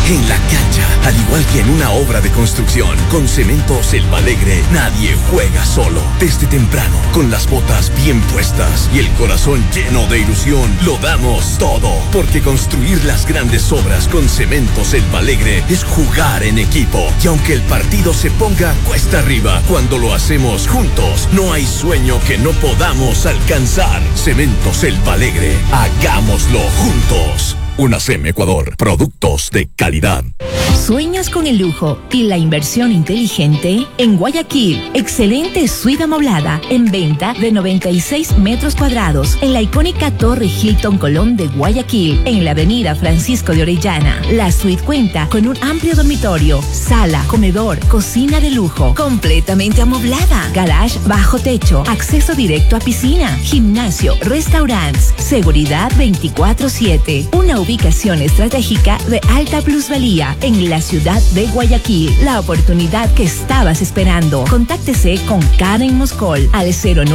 En la cancha, al igual que en una obra de construcción, con Cementos Selva Alegre, nadie juega solo. Desde temprano, con las botas bien puestas y el corazón lleno de ilusión, lo damos todo. Porque construir las grandes obras con Cementos Selva Alegre es jugar en equipo. Y aunque el partido se ponga cuesta arriba, cuando lo hacemos juntos, no hay sueño que no podamos alcanzar. Cementos Selva Alegre, hagámoslo juntos. UNACEM Ecuador, productos de calidad. ¿Sueñas con el lujo y la inversión inteligente? En Guayaquil, excelente suite amoblada en venta de 96 metros cuadrados en la icónica Torre Hilton Colón de Guayaquil, en la avenida Francisco de Orellana. La suite cuenta con un amplio dormitorio, sala, comedor, cocina de lujo, completamente amoblada, garage bajo techo, acceso directo a piscina, gimnasio, restaurantes, seguridad 24/7. Una ubicación estratégica de alta plusvalía en la ciudad de Guayaquil. La oportunidad que estabas esperando. Contáctese con Karen Moscol al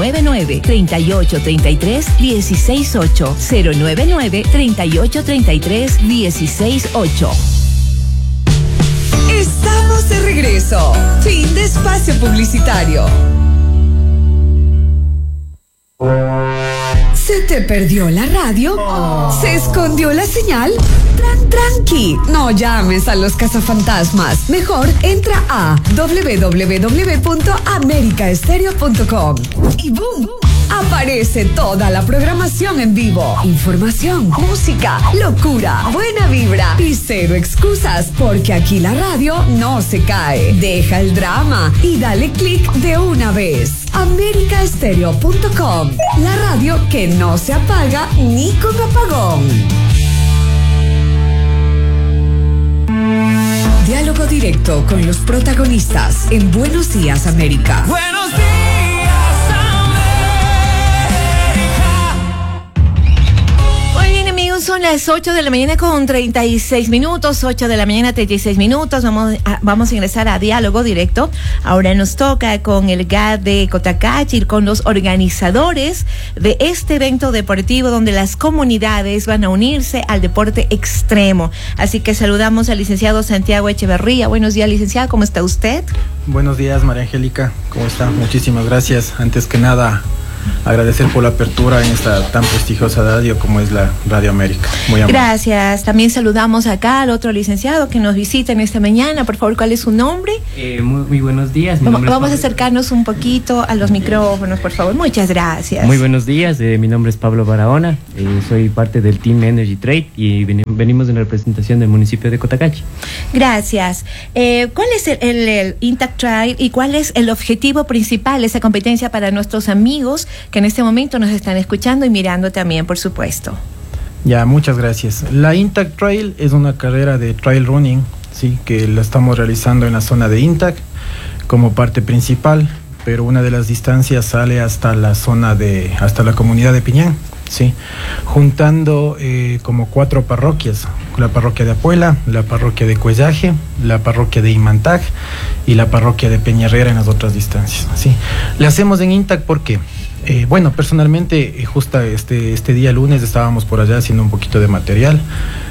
099-3833-168. 099-3833-168. Estamos de regreso. Fin de espacio publicitario. ¿Se te perdió la radio? ¿Se escondió la señal? Tranqui, no llames a los cazafantasmas. Mejor entra a www.americaestereo.com y ¡boom! Aparece toda la programación en vivo. Información, música, locura, buena vibra y cero excusas, porque aquí la radio no se cae. Deja el drama y dale clic de una vez. Americaestereo.com, la radio que no se apaga ni con apagón. Diálogo directo con los protagonistas en Buenos Días, América. Buenos días. Son las 8 de la mañana con 36 minutos, 8 de la mañana 36 minutos. Vamos a ingresar a Diálogo Directo. Ahora nos toca con el GAD de Cotacachi, con los organizadores de este evento deportivo donde las comunidades van a unirse al deporte extremo. Así que saludamos al licenciado Santiago Echeverría. Buenos días, licenciado, ¿cómo está usted? Buenos días, María Angélica, ¿cómo está? Muchísimas gracias. Antes que nada, agradecer por la apertura en esta tan prestigiosa radio como es la Radio América. Muy amable. Gracias. También saludamos acá al otro licenciado que nos visita en esta mañana. Por favor, ¿cuál es su nombre? Muy buenos días. Vamos a acercarnos un poquito a los micrófonos, por favor. Muchas gracias. Muy buenos días. Mi nombre es Pablo Barahona. Soy parte del Team Energy Trade y venimos en representación del municipio de Cotacachi. Gracias. ¿Cuál es el Intact Trail y cuál es el objetivo principal de esa competencia para nuestros amigos que en este momento nos están escuchando y mirando también, por supuesto? Ya, muchas gracias. La Intact Trail es una carrera de trail running, sí, que la estamos realizando en la zona de Intact como parte principal, pero una de las distancias sale hasta la comunidad de Piñán, sí, juntando como 4 parroquias: la parroquia de Apuela, la parroquia de Cuellaje, la parroquia de Imantag y la parroquia de Peñarrera en las otras distancias, sí. Le hacemos en Intact porque bueno, personalmente, justo este día lunes estábamos por allá haciendo un poquito de material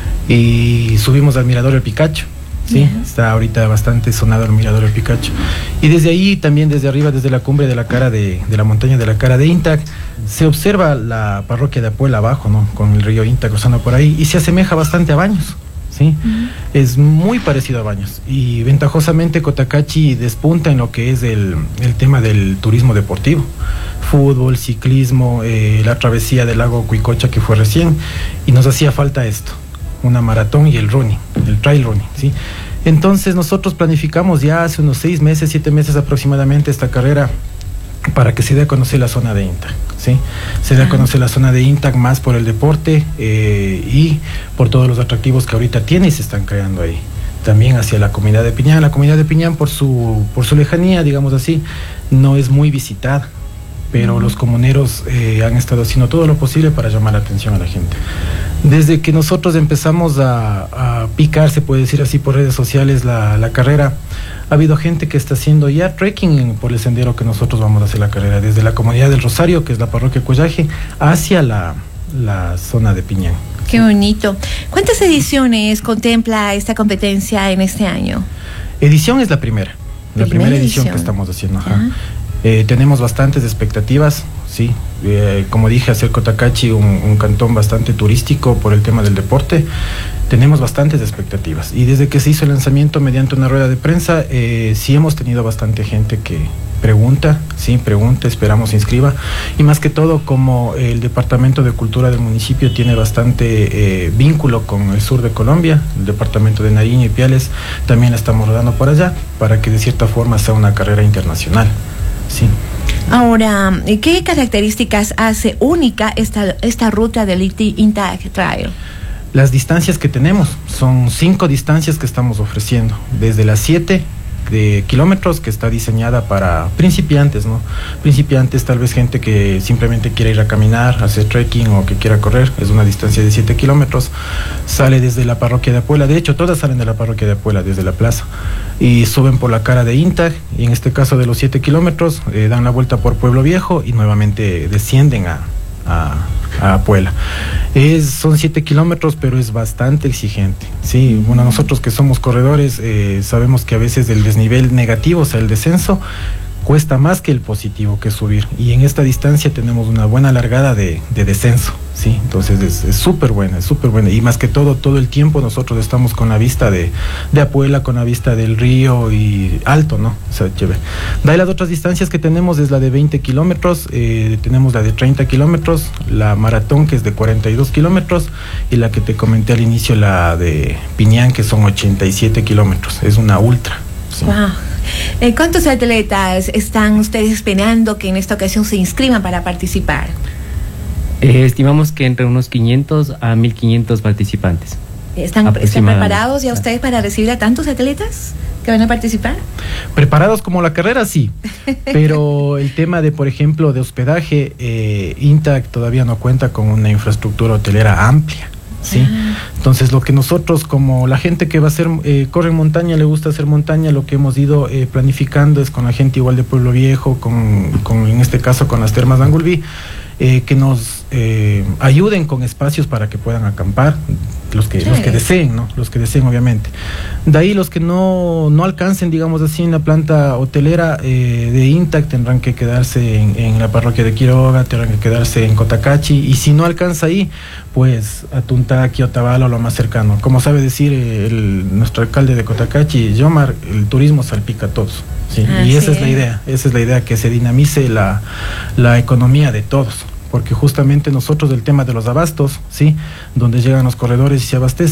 y subimos al Mirador El Picacho, ¿sí? Uh-huh. Está ahorita bastante sonado el Mirador El Picacho. Y desde ahí, también desde arriba, desde la cumbre de la cara de la montaña de la cara de Intact, se observa la parroquia de Apuela abajo, ¿no? Con el río Intact cruzando por ahí y se asemeja bastante a Baños, ¿sí? Uh-huh. Es muy parecido a Baños y ventajosamente Cotacachi despunta en lo que es el tema del turismo deportivo. Fútbol, ciclismo, la travesía del lago Cuicocha que fue recién, y nos hacía falta esto, una maratón y el running, el trail running, ¿sí? Entonces nosotros planificamos ya hace unos 6 meses, 7 meses aproximadamente esta carrera para que se dé a conocer la zona de Intact, ¿sí? Se dé a conocer la zona de Intact más por el deporte y por todos los atractivos que ahorita tiene y se están creando ahí. También hacia la comunidad de Piñán. La comunidad de Piñán, por su lejanía, digamos así, no es muy visitada, pero los comuneros han estado haciendo todo lo posible para llamar la atención a la gente. Desde que nosotros empezamos a picar, se puede decir así, por redes sociales la carrera, ha habido gente que está haciendo ya trekking por el sendero que nosotros vamos a hacer la carrera, desde la comunidad del Rosario, que es la parroquia Cuellaje, hacia la zona de Piñán, Qué bonito. ¿Cuántas ediciones contempla esta competencia en este año? Edición es la primera edición que estamos haciendo. Ajá. Tenemos bastantes expectativas, sí. Como dije, hacer Cotacachi un cantón bastante turístico por el tema del deporte. Tenemos bastantes expectativas. Y desde que se hizo el lanzamiento mediante una rueda de prensa, sí hemos tenido bastante gente que pregunta, esperamos se inscriba. Y más que todo, como el Departamento de Cultura del municipio tiene bastante vínculo con el sur de Colombia, el departamento de Nariño y Piales, también la estamos rodando por allá, para que de cierta forma sea una carrera internacional. Sí. Ahora, ¿qué características hace única esta ruta del Intact Trail? Las distancias que tenemos son 5 distancias que estamos ofreciendo, desde las 7 de kilómetros, que está diseñada para principiantes, ¿no? Principiantes, tal vez gente que simplemente quiere ir a caminar, hacer trekking o que quiera correr. Es una distancia de 7 kilómetros. Sale desde la parroquia de Apuela. De hecho, todas salen de la parroquia de Apuela, desde la plaza. Y suben por la cara de Intac. Y en este caso de los 7 kilómetros, dan la vuelta por Pueblo Viejo y nuevamente descienden a Apuela. Son 7 kilómetros, pero es bastante exigente. Sí, bueno, nosotros que somos corredores sabemos que a veces el desnivel negativo, o sea, el descenso, cuesta más que el positivo, que subir. Y en esta distancia tenemos una buena largada de descenso, ¿sí? Entonces es súper buena, Y más que todo el tiempo nosotros estamos con la vista de Apuela, con la vista del río y alto, ¿no? O sea, chévere. De ahí las otras distancias que tenemos es la de 20 kilómetros, tenemos la de 30 kilómetros, la maratón, que es de 42 kilómetros, y la que te comenté al inicio, la de Piñán, que son 87 kilómetros. Es una ultra. Sí. Wow. ¿Cuántos atletas están ustedes esperando que en esta ocasión se inscriban para participar? Estimamos que entre unos 500 a 1500 participantes. ¿Están preparados ya ustedes para recibir a tantos atletas que van a participar? Preparados como la carrera, sí. Pero el tema de, por ejemplo, de hospedaje, Intac todavía no cuenta con una infraestructura hotelera amplia. ¿Sí? Entonces, lo que nosotros, como la gente que va a hacer, corre en montaña, le gusta hacer montaña, lo que hemos ido planificando es con la gente igual de Pueblo Viejo, en este caso con las termas de Angulví, que nos ayuden con espacios para que puedan acampar, los que deseen, ¿no? Los que deseen, obviamente. De ahí los que no alcancen, digamos así, en la planta hotelera de Intac, tendrán que quedarse en la parroquia de Quiroga, tendrán que quedarse en Cotacachi, y si no alcanza ahí, pues a Tuntaqui, Otavalo, lo más cercano. Como sabe decir nuestro alcalde de Cotacachi, Yomar, el turismo salpica a todos. ¿Sí? Y esa es la idea, que se dinamice la economía de todos, porque justamente nosotros, del tema de los abastos, ¿sí? Donde llegan los corredores y se abastecen,